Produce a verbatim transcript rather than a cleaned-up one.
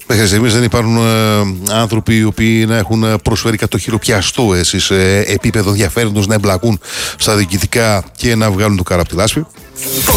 Μέχρι στιγμής δεν υπάρχουν ε, άνθρωποι οι οποίοι να έχουν προσφέρει κατ' το χειροπιαστό εσύ σε επίπεδο ενδιαφέροντος να εμπλακούν στα διοικητικά και να βγάλουν το καρά από τη λάσπη.